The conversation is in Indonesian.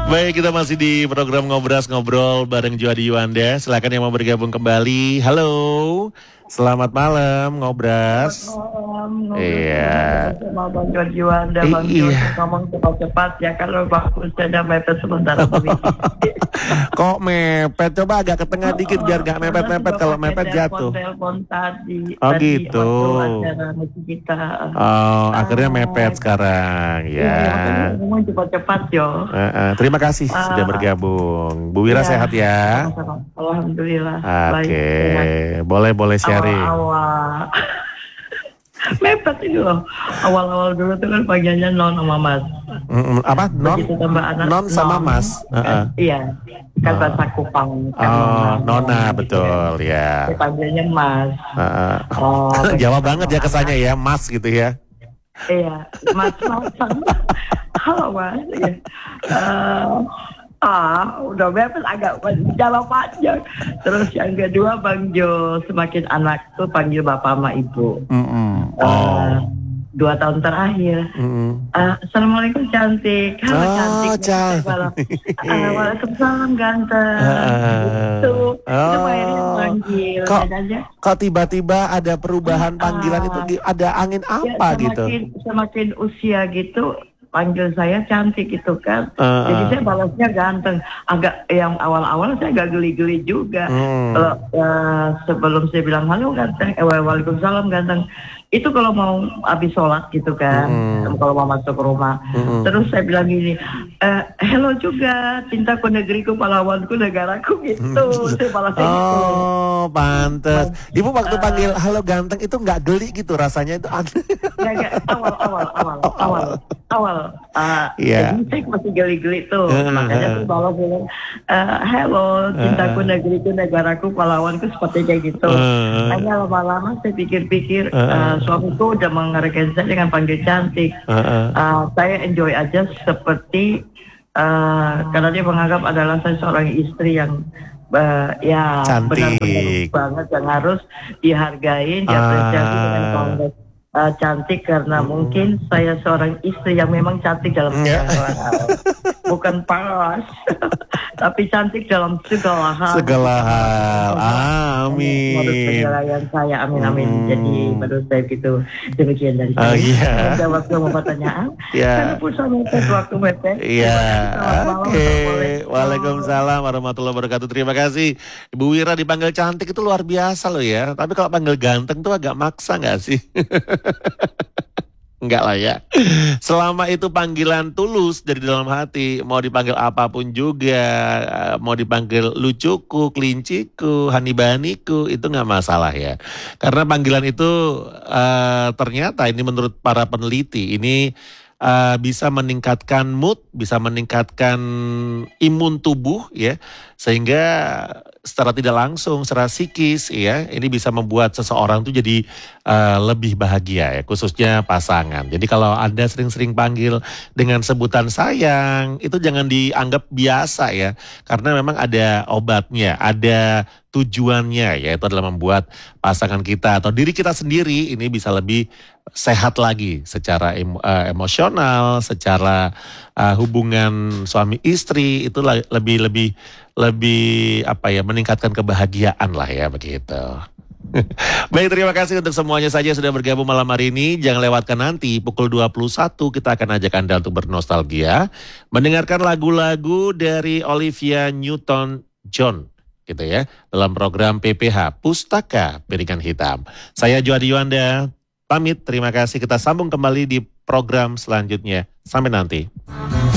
Baik, kita masih di program Ngobrol bareng Juhadi Yuanda. Silakan yang mau bergabung kembali. Halo, selamat malam Ngobras. Iya. Sama Bang Juhadi Yuanda, Bang Juhadi ngomong cepat-cepat ya, kalau bagus saya mepet sebentar. Kok mepet? Coba agak ke tengah dikit biar gak mepet-mepet. Kalau mepet jatuh. Telepon tadi. Oh gitu. Acara musik kita. Oh, akhirnya mepet sekarang ya. Ngomong cepat-cepat yo. Terima kasih sudah bergabung. Bu Wira sehat ya? Alhamdulillah. Oke, boleh sharing. Awal-awal. Mepet itu loh. Awal-awal dulu tuh kan panggilnya Non sama Mas. Apa? Non sama Mas. Iya. Kan bahasa Kupang. Nona betul ya. Panggilnya Mas. Jawa banget ya kesannya ya, Mas gitu ya. Iya, Mas. Halo Mas. Udah mepet agak jawab panjang. Terus yang kedua Bang Jo, semakin anak tuh panggil bapak sama ibu. 2 tahun terakhir. Assalamualaikum cantik. Halo cantik. Waalaikumsalam ganteng. Itu akhirnya panggil. Kok tiba-tiba ada perubahan panggilan itu? Ada angin apa gitu? Semakin usia gitu, panggil saya cantik gitu kan. Jadi saya balasnya ganteng. Agak yang awal-awal saya agak geli-geli juga. Sebelum saya bilang halo ganteng, waalaikumsalam ganteng. Itu kalau mau habis sholat gitu kan, kalau mau masuk ke rumah. Terus saya bilang gini, hello juga, cintaku negeriku, pahlawanku negaraku gitu. Saya balasnya gitu. Oh, pantes. Ibu waktu panggil halo ganteng itu nggak geli gitu rasanya itu? Awal. Jadi saya masih geli-geli tuh. Makanya tuh balas bilang, hello, cintaku negeriku, negaraku, pahlawanku, seperti kayak gitu. Hanya lama-lama saya pikir-pikir, suamiku udah menghargai saya dengan panggil cantik. Saya enjoy aja seperti karena dia menganggap adalah saya seorang istri yang cantik benar-benar banget, yang harus dihargai, diapresiasi dengan konteks cantik, karena mungkin saya seorang istri yang memang cantik dalam segala hal. Bukan paras, tapi cantik dalam segala hal. Amin. Menurut penilaian saya, amin. Jadi menurut saya gitu. Demikian dari saya. Jawab semua pertanyaan. Karena pulsa mepet, waktu mepet. Oke. Waalaikumsalam warahmatullahi wabarakatuh. Terima kasih. Ibu Wira dipanggil cantik itu luar biasa loh ya. Tapi kalau panggil ganteng tuh agak maksa gak sih? Enggak lah ya. Selama itu panggilan tulus dari dalam hati, mau dipanggil apapun juga, mau dipanggil lucuku, kelinciku, hanibaniku, itu nggak masalah ya. Karena panggilan itu ternyata ini menurut para peneliti ini bisa meningkatkan mood, bisa meningkatkan imun tubuh ya, sehingga secara tidak langsung, secara psikis ya, ini bisa membuat seseorang tuh jadi lebih bahagia ya, khususnya pasangan. Jadi kalau Anda sering-sering panggil dengan sebutan sayang, itu jangan dianggap biasa ya, karena memang ada obatnya, ada tujuannya, yaitu adalah membuat pasangan kita atau diri kita sendiri ini bisa lebih sehat lagi secara emosional, secara hubungan suami istri itu lebih apa ya, meningkatkan kebahagiaan lah ya begitu. Baik, terima kasih untuk semuanya saja sudah bergabung malam hari ini. Jangan lewatkan nanti pukul 21 kita akan ajak Anda untuk bernostalgia, mendengarkan lagu-lagu dari Olivia Newton-John gitu ya, dalam program PPH Pustaka Piringan Hitam. Saya Juhadi Yuanda pamit, terima kasih. Kita sambung kembali di program selanjutnya. Sampai nanti.